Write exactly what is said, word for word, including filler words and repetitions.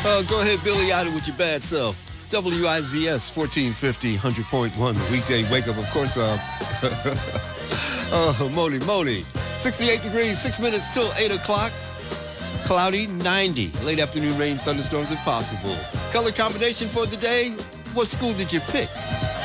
Uh, go ahead, Billy Idol with your bad self. W I Z S fourteen fifty, one hundred point one, the weekday wake up. Of course, uh, oh, moly moly. sixty-eight degrees, six minutes till eight o'clock. Cloudy, ninety. Late afternoon rain, thunderstorms if possible. Color combination for the day. What school did you pick?